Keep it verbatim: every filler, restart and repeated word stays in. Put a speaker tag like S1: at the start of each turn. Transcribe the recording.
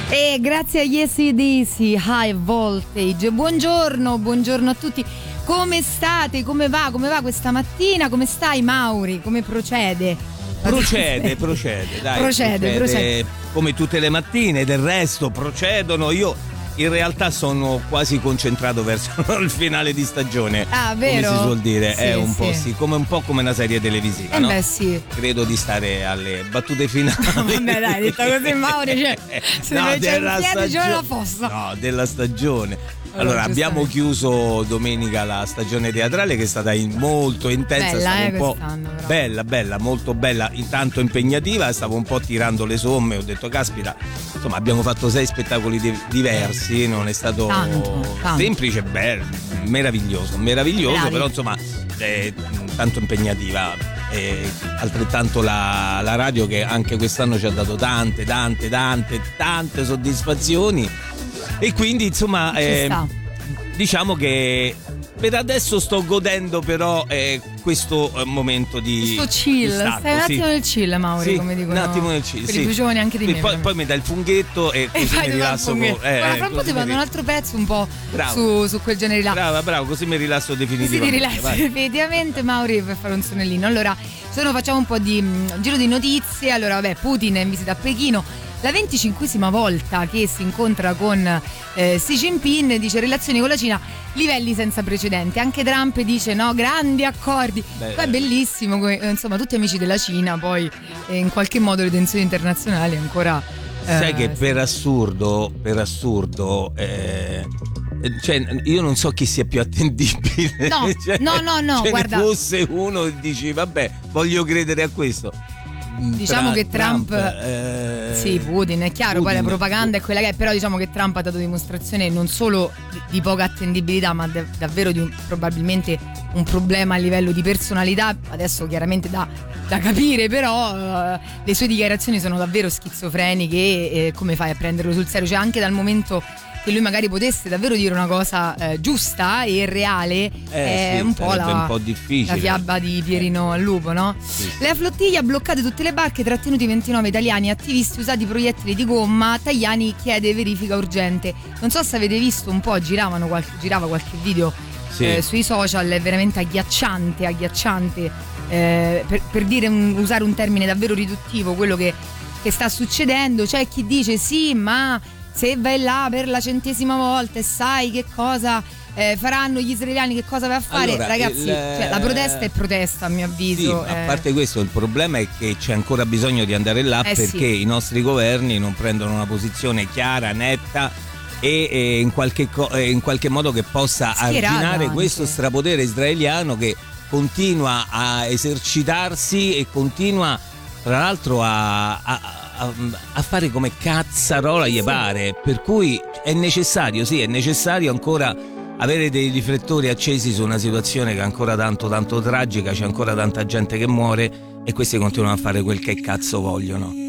S1: E grazie agli A C D C, High Voltage. Buongiorno, buongiorno a tutti. Come state? Come va? Come va questa mattina? Come stai, Mauri? Come procede?
S2: Procede, procede, dai.
S1: Procede, procede, procede.
S2: Come tutte le mattine, del resto procedono. Io in realtà sono quasi concentrato verso il finale di stagione.
S1: Ah, vero?
S2: Come si suol dire,
S1: sì,
S2: è un
S1: sì.
S2: po' sì, come un po' come una serie televisiva,
S1: eh
S2: no?
S1: Beh, sì.
S2: Credo di stare alle battute finali.
S1: Vabbè, dai, detta così, Mauri, cioè, se
S2: no,
S1: c'è un piede
S2: stagio-
S1: c'è una fossa.
S2: No, della stagione. Allora,
S1: Allora,
S2: abbiamo chiuso domenica la stagione teatrale, che è stata in- molto intensa,
S1: Bella,
S2: stava
S1: eh,
S2: un po'
S1: quest'anno, però.
S2: bella, bella, molto bella, intanto impegnativa. Stavo un po' tirando le somme, ho detto caspita, insomma abbiamo fatto sei spettacoli di- diversi, non è stato
S1: Tanto, tanto.
S2: semplice, bello, meraviglioso, meraviglioso,
S1: Bravi.
S2: però insomma è tanto impegnativa. E altrettanto la, la radio, che anche quest'anno ci ha dato tante, tante, tante, tante soddisfazioni. E quindi insomma
S1: Ci
S2: eh,
S1: sta.
S2: diciamo che per adesso sto godendo però eh, questo eh, momento di
S1: Sto chill,
S2: di stacco,
S1: stai un
S2: sì.
S1: attimo nel chill, Mauri,
S2: Sì,
S1: come dicono.
S2: un attimo nel chill,
S1: per
S2: sì.
S1: i più giovani anche di
S2: E
S1: me.
S2: poi,
S1: veramente.
S2: poi mi dai il funghetto e
S1: E
S2: così
S1: poi
S2: mi
S1: ti do il
S2: rilasso
S1: funghetto.
S2: co- eh,
S1: Guarda,
S2: eh,
S1: fra un po'
S2: così
S1: ti
S2: mi
S1: mando un
S2: ri-
S1: altro pezzo un po'
S2: Bravo.
S1: su, su quel genere là.
S2: Brava, bravo, così mi rilasso
S1: Così ti
S2: definitivamente.
S1: rilassi
S2: Vai.
S1: definitivamente, Mauri, per fare un sonellino. Allora, sono, facciamo un po' di mh, giro di notizie. Allora, vabbè, Putin è in visita a Pechino. La venticinquesima volta che si incontra con eh, Xi Jinping, dice relazioni con la Cina, livelli senza precedenti. Anche Trump dice no, grandi accordi.
S2: Beh,
S1: Poi è bellissimo, que- insomma, tutti amici della Cina, poi eh, in qualche modo le tensioni internazionali ancora... eh,
S2: Sai che
S1: sì.
S2: per assurdo, per assurdo, eh, cioè io non so chi sia più attendibile.
S1: No,
S2: Cioè,
S1: no, no, no,
S2: ce
S1: guarda-
S2: ne fosse uno e dici vabbè, voglio credere a questo.
S1: Diciamo
S2: Tra-
S1: che Trump,
S2: eh,
S1: sì, Putin è chiaro, poi la
S2: Putin.
S1: propaganda è quella che è, però diciamo che Trump ha dato dimostrazione non solo di, di poca attendibilità, ma de- davvero di un, probabilmente un problema a livello di personalità, adesso chiaramente da, da capire, però eh, le sue dichiarazioni sono davvero schizofreniche e eh, come fai a prenderlo sul serio? Cioè anche dal momento che lui magari potesse davvero dire una cosa eh, giusta e reale,
S2: Eh,
S1: è
S2: sì,
S1: un po'
S2: sarebbe
S1: la,
S2: un po' difficile.
S1: la fiaba di Pierino al lupo, no?
S2: Sì, sì.
S1: La flottiglia, bloccate tutte le barche, trattenuti ventinove italiani, attivisti usati proiettili di gomma, Tajani chiede verifica urgente. Non so se avete visto un po', giravano qualche, girava qualche video
S2: Sì.
S1: eh, sui social, è veramente agghiacciante, agghiacciante, eh, per, per dire un- usare un termine davvero riduttivo, quello che, che sta succedendo. C'è chi dice sì, ma se vai là per la centesima volta e sai che cosa eh, faranno gli israeliani, che cosa vai a fare,
S2: Allora,
S1: ragazzi,
S2: il-
S1: cioè, la protesta è protesta a mio
S2: Sì,
S1: avviso.
S2: a
S1: eh.
S2: parte questo, il problema è che c'è ancora bisogno di andare là
S1: Eh,
S2: perché
S1: sì.
S2: i nostri governi non prendono una posizione chiara, netta e, e in, qualche co- e in qualche modo che possa
S1: Schierata
S2: arginare
S1: anche.
S2: questo strapotere israeliano che continua a esercitarsi e continua tra l'altro a, a- a- a fare come cazzarola gli pare, per cui è necessario, sì, è necessario ancora avere dei riflettori accesi su una situazione che è ancora tanto tanto tragica, c'è ancora tanta gente che muore e questi continuano a fare quel che cazzo vogliono.